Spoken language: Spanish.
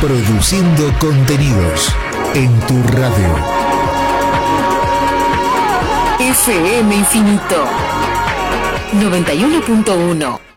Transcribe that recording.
produciendo contenidos en tu radio. FM Infinito 91.1